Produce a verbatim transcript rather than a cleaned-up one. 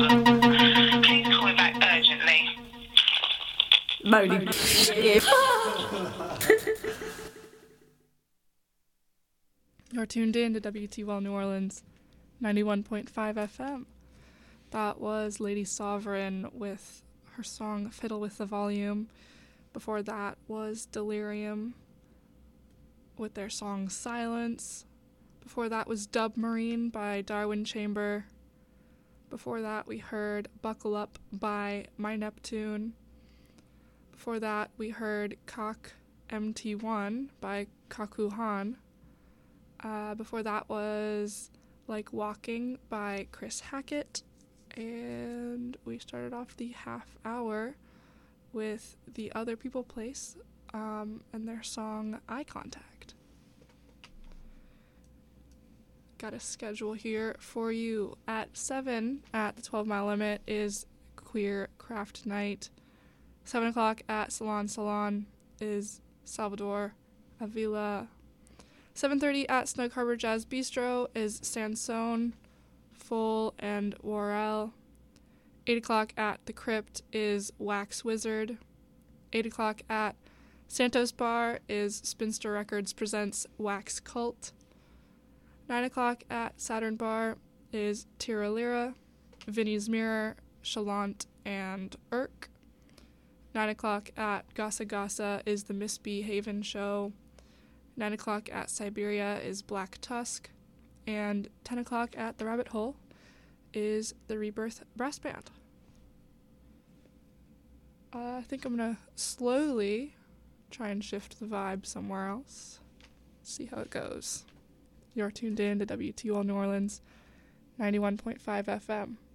Please call me back urgently. Moaning. You're tuned in to W T L New Orleans, ninety-one point five F M. That was Lady Sovereign with her song Fiddle with the Volume. Before that was Delirium with their song Silence. Before that was Dub Marine by Darwin Chamber. Before that we heard Buckle Up by My Neptune. Before that we heard Cock M T one by Kaku Han. Uh, before that was Like Walking by Chris Hackett. And we started off the half hour with The Other People Place um, and their song Eye Contact. Got a schedule here for you. At seven at the twelve mile limit is Queer Craft Night. seven o'clock at Salon Salon is Salvador Avila. seven thirty at Snug Harbor Jazz Bistro is Sansone, Full, and Warrell. eight o'clock at The Crypt is Wax Wizard. eight o'clock at Santos Bar is Spinster Records presents Wax Cult. nine o'clock at Saturn Bar is Tira Lira, Vinnie's Mirror, Chalant, and Irk. nine o'clock at Gasa Gasa is the Misbehaven Show. nine o'clock at Siberia is Black Tusk. And ten o'clock at The Rabbit Hole is the Rebirth Brass Band. Uh, I think I'm going to slowly try and shift the vibe somewhere else. See how it goes. You're tuned in to W T O L New Orleans, ninety-one point five F M.